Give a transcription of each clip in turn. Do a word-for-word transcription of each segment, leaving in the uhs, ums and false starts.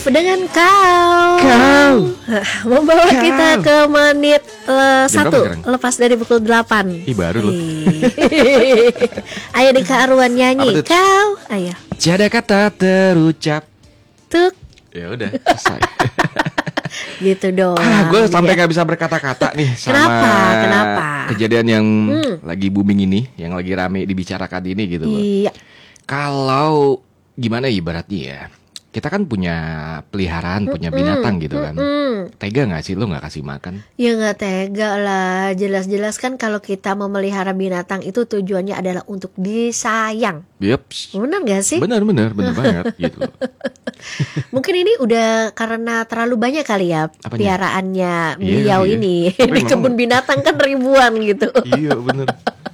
dengan kau. Kau Membawa Kau. kita ke menit uh, Jam satu berapa sekarang? lepas dari pukul delapan. Ih baru loh. Ayo di Kak Arwan nyanyi. Apa tuh? Kau. Ayo. Tiada kata terucap. Tuk. Ya udah selesai. Gitu doang. Ah, gue sampai ya. nggak bisa berkata-kata nih sama Kenapa? Kenapa? kejadian yang Hmm. lagi booming ini, yang lagi rame dibicarakan ini gitu loh. Iya. Kalau gimana ibaratnya ya, kita kan punya peliharaan, punya binatang gitu kan. Hmm. Tega nggak sih lo nggak kasih makan? Ya nggak tega lah. Jelas-jelas kan kalau kita memelihara binatang itu tujuannya adalah untuk disayang. Yeps. Benar nggak sih? Bener-bener, bener banget gitu loh. Mungkin ini udah karena terlalu banyak kali ya Apanya? peliharaannya Iya beliau kali ya. ini. Tapi Di memang- kebun binatang kan ribuan gitu. Iya bener.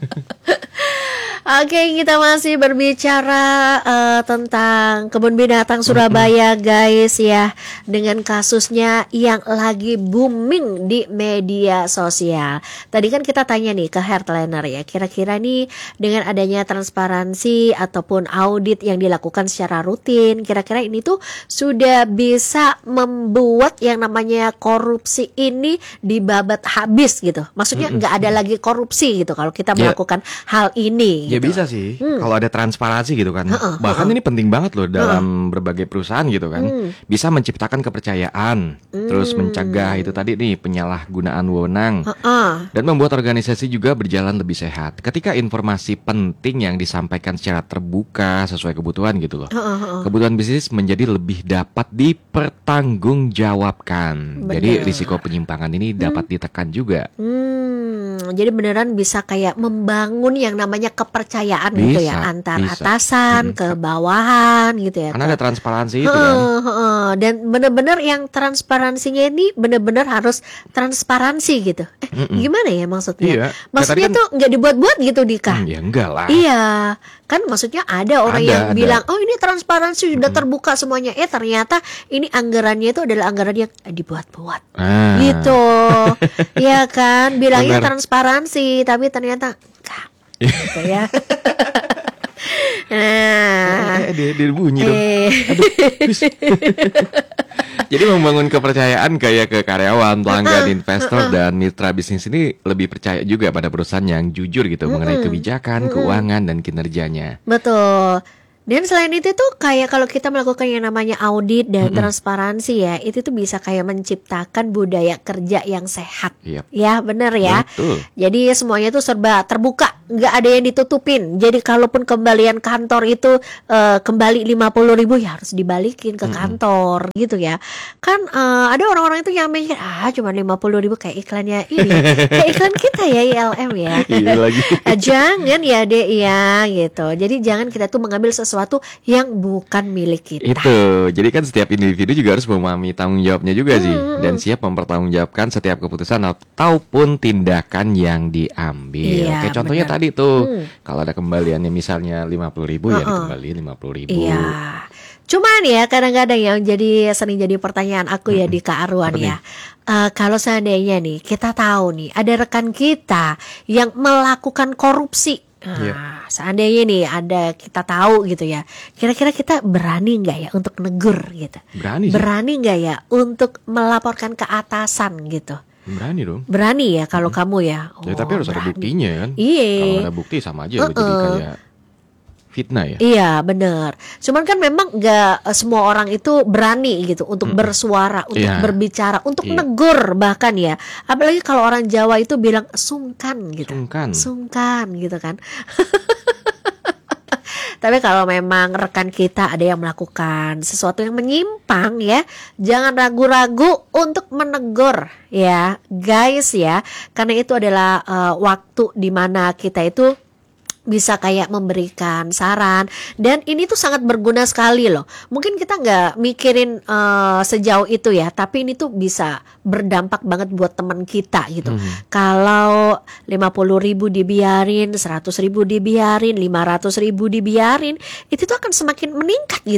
Oke, kita masih berbicara eh, tentang kebun binatang Surabaya, guys ya, dengan kasusnya yang lagi booming di media sosial. Tadi kan kita tanya nih ke Heartliner ya, kira-kira nih dengan adanya transparansi ataupun audit yang dilakukan secara rutin, kira-kira ini tuh sudah bisa membuat yang namanya korupsi ini dibabat habis gitu. Maksudnya nggak ada lagi korupsi gitu kalau kita Ya. melakukan hal ini. Ya gitu. bisa sih, kalau ada transparansi gitu kan. Heeh, Bahkan ini penting banget loh dalam berbagai perusahaan gitu kan. Hmm. Bisa menciptakan kepercayaan, terus mencegah itu tadi nih penyalahgunaan wewenang. Heeh. Dan membuat organisasi juga berjalan lebih sehat. Ketika informasi penting yang disampaikan secara terbuka sesuai kebutuhan gitu loh. Heeh, heeh. Kebutuhan bisnis menjadi lebih dapat dipertanggungjawabkan. Benar. Jadi risiko penyimpangan ini dapat ditekan juga. Hmm, jadi beneran bisa kayak membangun yang namanya kepercayaan gitu ya Bisa, antar bisa. atasan Hmm. ke bawahan gitu ya. Karena ada transparansi itu Heeh, kan. heeh. Dan bener-bener yang transparansinya ini bener-bener harus transparansi gitu. Eh, gimana ya maksudnya? Iya. Maksudnya Kayak tadi tuh nggak dibuat-buat gitu Dika. Hmm, ya enggak lah. Iya, kan maksudnya ada orang Ada, yang ada. bilang, oh ini transparansi sudah terbuka semuanya. Eh ternyata ini anggarannya itu adalah anggaran yang dibuat-buat. Ah. Gitu, ya kan? Bilangnya Benar. transparansi, tapi ternyata enggak. Gitu ya. Nah, Eh, dia, dia bunyi dong. eh, Jadi membangun kepercayaan kayak ke karyawan, pelanggan, investor, dan mitra bisnis ini lebih percaya juga pada perusahaan yang jujur gitu mengenai kebijakan, keuangan, dan kinerjanya. betul. Dan selain itu tuh kayak kalau kita melakukan yang namanya audit dan transparansi ya, itu tuh bisa kayak menciptakan budaya kerja yang sehat. Yap. Ya, benar ya. Betul. Jadi semuanya tuh serba terbuka, nggak ada yang ditutupin. Jadi kalaupun kembalian kantor itu eh, kembali lima puluh ribu ya harus dibalikin ke kantor gitu ya. Kan eh, ada orang-orang itu yang mikir ah cuma lima puluh ribu kayak iklannya ini, kayak iklan kita ya I L M ya. Iya lagi. Ah, jangan ya dek ya gitu. Jadi jangan kita tuh mengambil sesuatu yang bukan milik kita. Itu, jadi kan setiap individu juga harus memahami tanggung jawabnya juga sih, dan siap mempertanggungjawabkan setiap keputusan ataupun tindakan yang diambil. Iya, Kayak contohnya benar. tadi tuh, kalau ada kembaliannya misalnya lima puluh ribu ya dikembaliin lima puluh ribu. Iya. Cuman ya kadang-kadang yang jadi sering jadi pertanyaan aku ya di Kak Arwan Apa ya. Eh, kalau seandainya nih kita tahu nih ada rekan kita yang melakukan korupsi. Nah, Iya. seandainya nih ada kita tahu gitu ya. Kira-kira kita berani nggak ya untuk negur gitu? Berani sih, Berani nggak ya untuk melaporkan ke atasan gitu? berani dong. Berani ya kalau kamu ya. Ya, Oh, tapi harus ada berani. buktinya kan. Iya. Kalau nggak ada bukti sama aja lo jadi kayak fitnah ya. Iya benar. Cuman kan memang nggak eh, semua orang itu berani gitu untuk bersuara, untuk Iya. berbicara, untuk Iya. negur bahkan ya. Apalagi kalau orang Jawa itu bilang sungkan gitu. Sungkan. Sungkan gitu kan. Tapi kalau memang rekan kita ada yang melakukan sesuatu yang menyimpang ya, jangan ragu-ragu untuk menegur ya, guys ya. Karena itu adalah eh, waktu dimana kita itu bisa kayak memberikan saran, dan ini tuh sangat berguna sekali loh. Mungkin kita nggak mikirin eh, sejauh itu ya, tapi ini tuh bisa berdampak banget buat teman kita gitu. Kalau lima puluh ribu dibiarin, seratus ribu dibiarin, lima ratus ribu dibiarin, itu tuh akan semakin meningkat gitu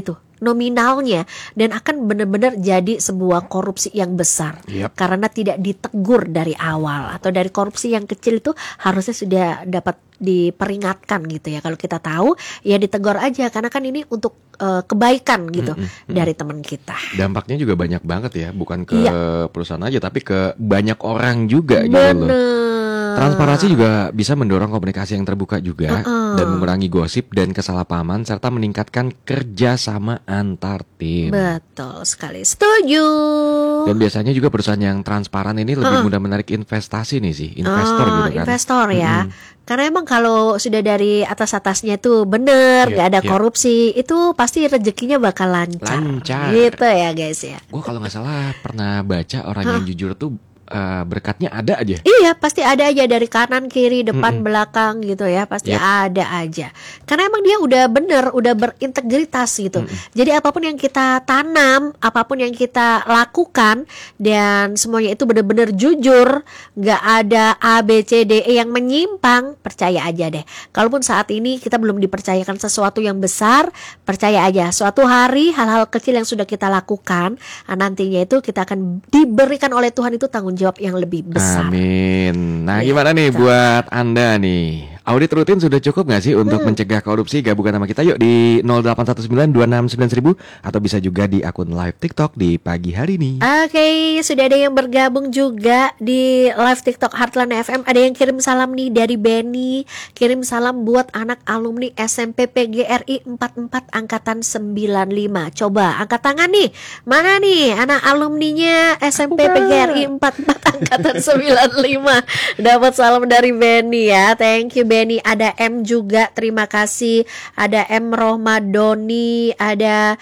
nominalnya dan akan benar-benar jadi sebuah korupsi yang besar. Yap. Karena tidak ditegur dari awal, atau dari korupsi yang kecil itu harusnya sudah dapat diperingatkan gitu ya. Kalau kita tahu ya ditegur aja, karena kan ini untuk uh, kebaikan gitu Mm, mm, mm. dari teman kita. Dampaknya juga banyak banget ya, bukan ke Iya. perusahaan aja tapi ke banyak orang juga gitu loh. Bener. Transparansi juga bisa mendorong komunikasi yang terbuka juga Uh-uh. dan mengurangi gosip dan kesalahpahaman serta meningkatkan kerjasama antar tim. Betul sekali, setuju. Dan biasanya juga perusahaan yang transparan ini lebih Uh-uh. mudah menarik investasi nih sih, investor Oh, gitu kan. investor ya. Mm-mm. Karena emang kalau sudah dari atas-atasnya tuh bener, Iya, gak ada iya. korupsi, itu pasti rezekinya bakal lancar. Lancar. Gitu ya guys ya. Gue kalau nggak salah pernah baca orang yang jujur tuh eh, berkatnya ada aja. Iya, pasti ada aja dari kanan, kiri, depan, Mm-mm. belakang gitu ya. Pasti Yep. ada aja. Karena emang dia udah bener, udah berintegritas gitu. Mm-mm. Jadi apapun yang kita tanam, apapun yang kita lakukan, dan semuanya itu bener-bener jujur, gak ada A, B, C, D, E yang menyimpang, percaya aja deh. Kalaupun saat ini kita belum dipercayakan sesuatu yang besar, percaya aja. Suatu hari hal-hal kecil yang sudah kita lakukan, ah, nantinya itu kita akan diberikan oleh Tuhan itu tanggung jawab yang lebih besar. Amin. Nah, Gitu. gimana nih buat Anda nih? Audit rutin sudah cukup nggak sih untuk Hmm. mencegah korupsi? Gabungan sama kita yuk di nol delapan satu sembilan dua enam sembilan seribu atau bisa juga di akun live TikTok di pagi hari ini. Oke, sudah ada yang bergabung juga di live TikTok Heartland F M. Ada yang kirim salam nih dari Benny. Kirim salam buat anak alumni S M P P G R I empat puluh empat angkatan sembilan puluh lima. Coba angkat tangan nih. Mana nih anak alumninya S M P P G R I empat puluh empat angkatan sembilan puluh lima. Dapat salam dari Benny ya. Thank you Benny. Ada M juga, terima kasih. Ada M Rohmadoni, ada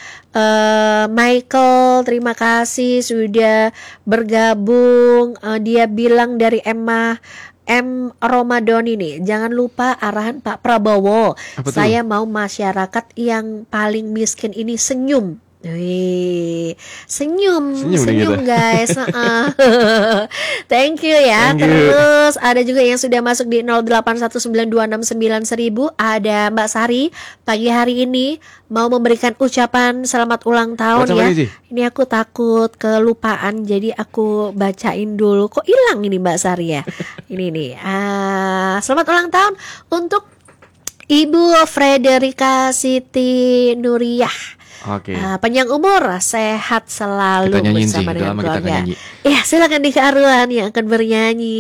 eh, Michael, terima kasih sudah bergabung. Eh, dia bilang dari Emma M Romadoni nih, jangan lupa arahan Pak Prabowo. Apa tuh? Saya mau masyarakat yang paling miskin ini senyum. Wih, senyum, Senyum nih senyum, kita. guys. Heeh. Thank you ya. Thank you. Terus ada juga yang sudah masuk di nol delapan satu sembilan dua enam sembilan seribu. Ada Mbak Sari pagi hari ini mau memberikan ucapan selamat ulang tahun Buat siapa ya. nih, Ci? Ini aku takut kelupaan, jadi aku bacain dulu. Kok hilang ini Mbak Sari ya? Ini nih. Ah, selamat ulang tahun untuk Ibu Frederika Siti Nuriyah. Oke. Ah, panjang umur, sehat selalu Kita nyanyiin sih, bersama udah dengan lama kita nggak keluarga. nyanyi. Ya, silakan Dika Arwan yang akan bernyanyi.